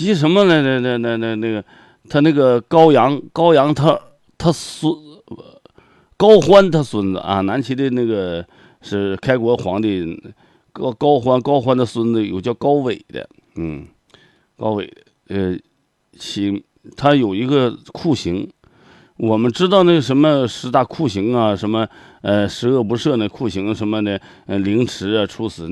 提什么呢？那个，他那个高阳他孙高欢他孙子啊，南齐的那个是开国皇帝高欢的孙子有叫高纬的，高纬起他有一个酷刑。我们知道那什么十大酷刑啊，什么十恶不赦那酷刑什么的，凌迟啊、处死。